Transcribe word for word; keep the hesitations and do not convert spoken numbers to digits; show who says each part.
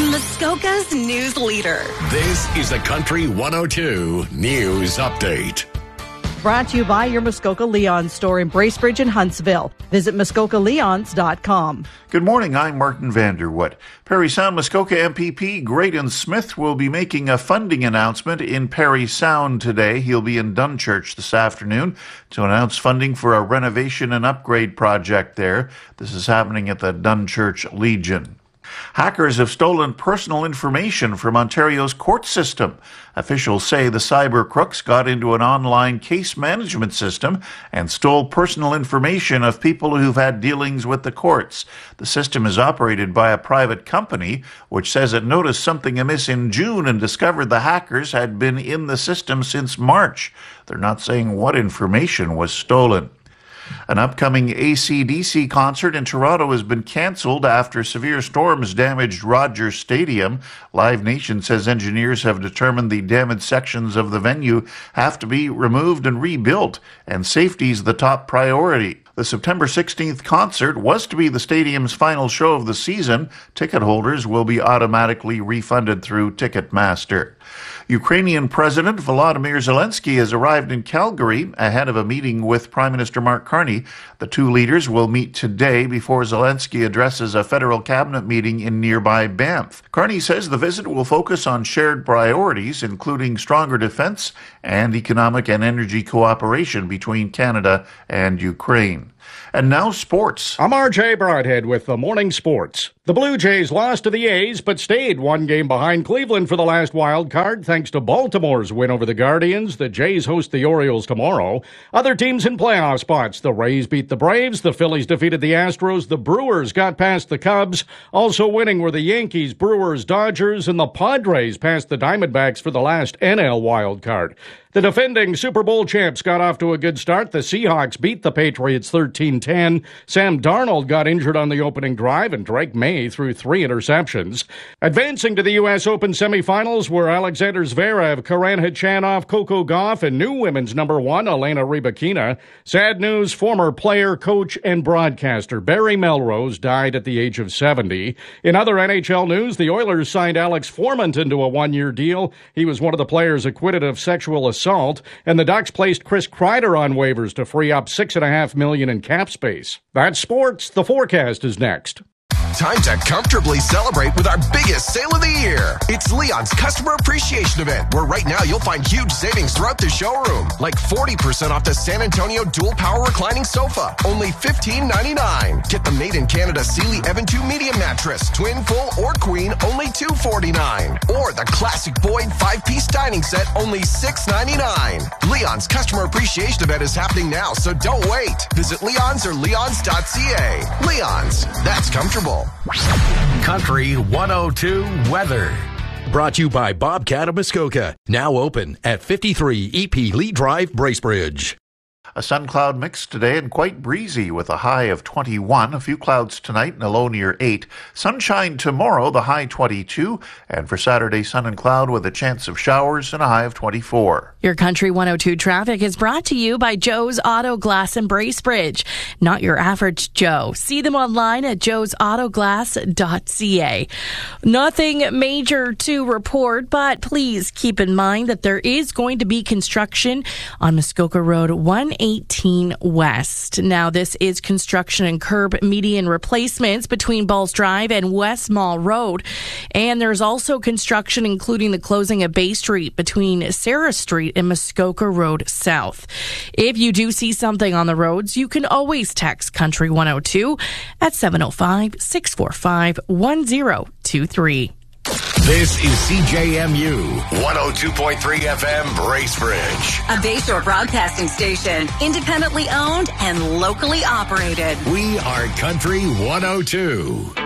Speaker 1: Muskoka's news leader.
Speaker 2: This is the Country one oh two News Update.
Speaker 3: Brought to you by your Muskoka Leon's store in Bracebridge and Huntsville. Visit Muskoka Leons dot com.
Speaker 4: Good morning, I'm Martin Vanderwood. Parry Sound Muskoka M P P Graydon Smith will be making a funding announcement in Parry Sound today. He'll be in Dunchurch this afternoon to announce funding for a renovation and upgrade project there. This is happening at the Dunchurch Legion. Hackers have stolen personal information from Ontario's court system. Officials say the cyber crooks got into an online case management system and stole personal information of people who've had dealings with the courts. The system is operated by a private company, which says it noticed something amiss in June and discovered the hackers had been in the system since March. They're not saying what information was stolen. An upcoming A C D C concert in Toronto has been cancelled after severe storms damaged Rogers Stadium. Live Nation says engineers have determined the damaged sections of the venue have to be removed and rebuilt, and safety is the top priority. The September sixteenth concert was to be the stadium's final show of the season. Ticket holders will be automatically refunded through Ticketmaster. Ukrainian President Volodymyr Zelensky has arrived in Calgary ahead of a meeting with Prime Minister Mark Carney. The two leaders will meet today before Zelensky addresses a federal cabinet meeting in nearby Banff. Carney says the visit will focus on shared priorities, including stronger defense and economic and energy cooperation between Canada and Ukraine. And now sports.
Speaker 5: I'm R J Broadhead with the Morning Sports. The Blue Jays lost to the A's, but stayed one game behind Cleveland for the last wild card, thanks to Baltimore's win over the Guardians. The Jays host the Orioles tomorrow. Other teams in playoff spots. The Rays beat the Braves. The Phillies defeated the Astros. The Brewers got past the Cubs. Also winning were the Yankees, Brewers, Dodgers, and the Padres passed the Diamondbacks for the last N L wild card. The defending Super Bowl champs got off to a good start. The Seahawks beat the Patriots thirteen ten. Sam Darnold got injured on the opening drive, and Drake May threw three interceptions. Advancing to the U S Open semifinals were Alexander Zverev, Karen Khachanov, Coco Gauff, and new women's number one, Elena Rybakina. Sad news, former player, coach, and broadcaster Barry Melrose died at the age of seventy. In other N H L news, the Oilers signed Alex Foreman into a one-year deal. He was one of the players acquitted of sexual assault. Assault, and the Ducks placed Chris Kreider on waivers to free up six and a half million in cap space. That's sports. The forecast is next.
Speaker 6: Time to comfortably celebrate with our biggest sale of the year. It's Leon's Customer Appreciation Event, where right now you'll find huge savings throughout the showroom, like forty percent off the San Antonio Dual Power Reclining Sofa, only fifteen ninety-nine. Get the Made in Canada Sealy Evan two Medium Mattress, Twin, Full, or Queen, only two forty-nine. Or the Classic Boyd five-piece Dining Set, only six ninety-nine. Leon's Customer Appreciation Event is happening now, so don't wait. Visit Leon's or leons dot c a. Leon's, that's comfortable.
Speaker 2: Country one oh two weather.
Speaker 7: Brought to you by Bobcat of Muskoka. Now open at fifty-three E P Lee Drive, Bracebridge.
Speaker 4: A sun-cloud mix today and quite breezy with a high of twenty-one. A few clouds tonight and a low near eight. Sunshine tomorrow, the high twenty-two. And for Saturday, sun and cloud with a chance of showers and a high of twenty-four.
Speaker 8: Your Country one oh two traffic is brought to you by Joe's Auto Glass in Bracebridge. Not your average Joe. See them online at joes auto glass dot c a. Nothing major to report, but please keep in mind that there is going to be construction on Muskoka Road one eighteen West. Now, this is construction and curb median replacements between Balls Drive and West Mall Road. And there's also construction including the closing of Bay Street between Sarah Street and Muskoka Road South. If you do see something on the roads, you can always text Country one oh two at seven oh five, six four five, one oh two three.
Speaker 2: This is C J M U one oh two point three F M Bracebridge,
Speaker 1: a Bayshore broadcasting station, independently owned and locally operated.
Speaker 2: We are Country one oh two.